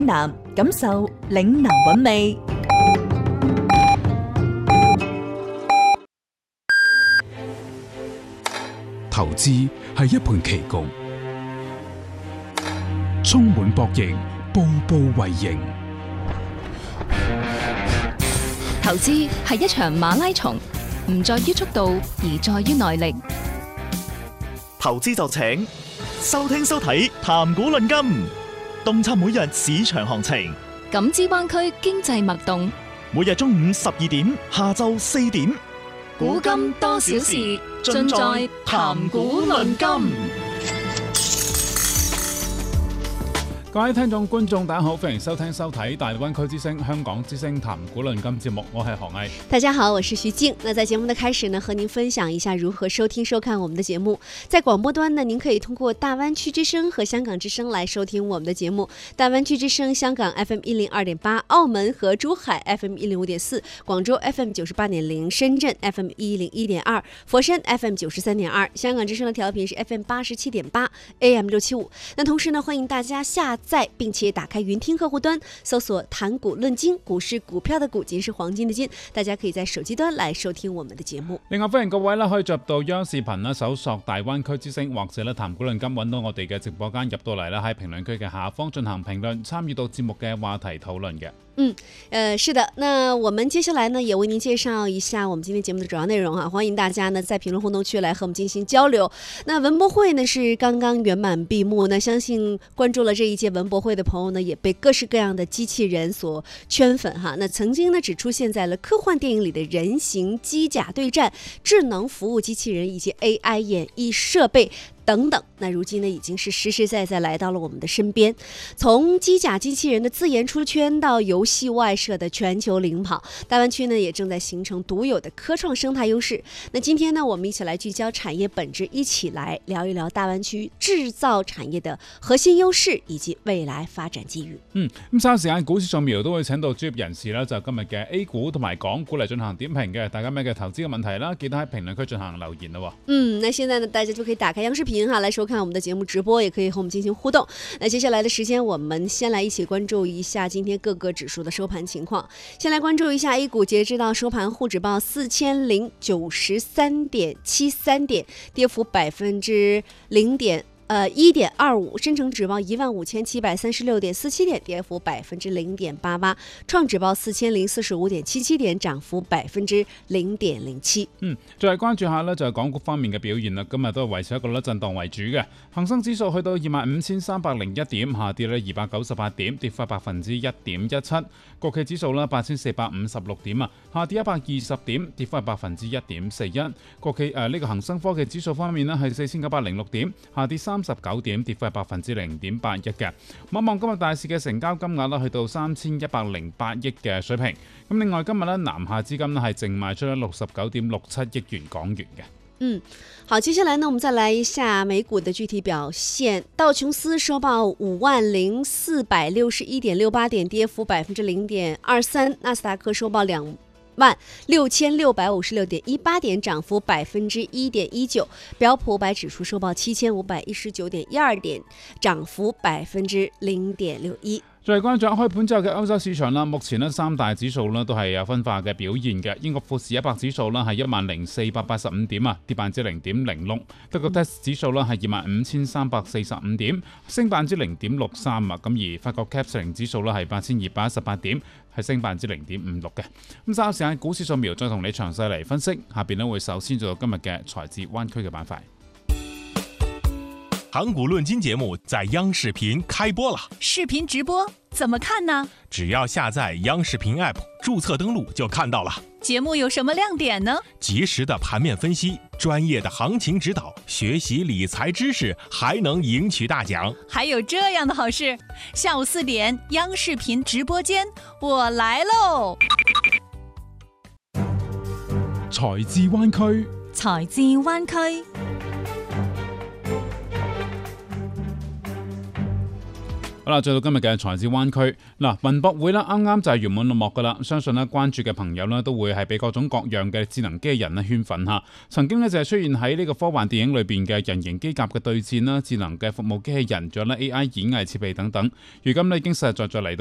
南感受嶺南韻味。 投資係一盤棋局，充滿博弈，步步為營。 投資係一場馬拉松，唔在於速度，而在於耐力。 投資就請收聽收睇談股論金，洞察每日市場行情， 感知灣區經濟脈動。 每日中午12點，下晝4點， 古今多少事，盡在談股論金。 各位聽眾觀眾大家好，歡迎收聽收睇大灣區之聲香港之聲談股論金節目，我係何毅。 大家好，我是徐靜。那在節目的開始呢，和您分享一下如何收聽收看我們的節目。在廣播端呢，您可以通過大灣區之聲和香港之聲來收聽我們的節目。大灣區之聲香港 FM102.8， 澳門和珠海 FM105.4， 廣州 FM98.0， 深圳 FM101.2， 佛山 FM93.2， 香港之聲的調頻是 FM87.8 AM675。那同時呢，歡迎大家下載並且打開雲聽客戶端，搜索談股論金，股是股票的股，金是黃金的金，大家可以在手機端來收聽我們的節目。 另外歡迎各位可以進入到央視頻啦，搜索大灣區之聲或者咧談股論金，揾到我哋嘅直播間，入到嚟啦，喺評論區嘅下方進行評論，參與到節目嘅話題討論嘅。 是的，那我們接下來呢也為您介紹一下我們今天節目的主要內容哈，歡迎大家呢在評論互動區來和我們進行交流。那文博會呢是剛剛圓滿閉幕，那相信關注了這一屆文博會的朋友呢，也被各式各樣的機器人所圈粉哈。那曾經呢只出現在了科幻電影裡的人形機甲對戰、智能服務機器人以及 AI 演繹設備等等，那如今呢已經是實實在在來到了我們的身邊。從機甲機器人的自研出圈到遊戲外設的全球領跑，大灣區呢也正在形成獨有的科創生態優勢。那今天呢我們一起來聚焦產業本質，一起來聊一聊大灣區製造產業的核心優勢以及未來發展機遇。 咁稍後時間股市掃描都會請到專業人士啦，就今日嘅 A 股同埋港股嚟進行點評嘅。大家咩嘅投資嘅問題啦，記得喺評論區進行留言咯。 那現在呢大家就可以打開央視頻來收看我們的節目直播，也可以和我們進行互動。那接下來的時間，我們先來一起關注一下今天各個指數的收盤情況。先來關注一下 A 股，截至到收盤，滬指報4093.73點，跌幅1.25%。深成指報15736.47點，跌幅0.88%，創指報4045.77點，漲幅0.07%。 再嚟關注下呢，就係港股方面嘅表現啦。今日都係維持一個震盪為主嘅，恒生指數去到25,301點，下跌咧298點，跌幅1.17%。國企指數啦8456點啊，下跌120點，跌幅1.41%。國企呢個恒生科技指數方面呢係4906點，下跌39點，跌幅係0.81%嘅。望一望今日大市嘅成交金額啦，去到3108億嘅水平。咁另外今日咧南下資金咧係淨賣出咗69.67億元港元嘅。 好，接下來呢，我們再來一下美股的具體表現。道瓊斯收報50,461.68點，跌幅0.23%。納斯達克收報26,656.18點，漲幅1.19%。標普500指數收報7,519.12點，漲幅0.61%。 再關注開盤之後嘅歐洲市場啦，目前呢三大指數呢都係有分化嘅表現嘅。英國富時100指數呢係10,485點啊，跌0.06%。德國 DAX 指數呢係25,345點，升0.63%啊。咁而法國 CAC 指數呢係8,218點，係升0.56%嘅。咁稍後時間股市掃描再同你詳細嚟分析。下邊呢會首先做到今日嘅財智灣區嘅板塊。 談股論金節目在央視頻開播了， 視頻直播怎麼看呢？ 只要下載央視頻 App， 註冊登錄就看到了。 節目有什麼亮點呢？ 及時的盤面分析，專業的行情指導，學習理財知識，還能贏取大獎。 還有這樣的好事，下午4點央視頻直播間，我來嘍！ 財智灣區， 財智灣區。 好好啦，再到今日嘅財智灣區嗱，文博會啦，啱啱就係圓滿落幕噶啦。相信咧關注嘅朋友咧都會係被各種各樣嘅智能機器人咧圈粉嚇。曾經咧就係出現喺呢個科幻電影裏邊嘅人形機甲嘅對戰啦，智能嘅服務機器人，仲有咧 AI 演藝設備等等。如今咧已經實實在在嚟到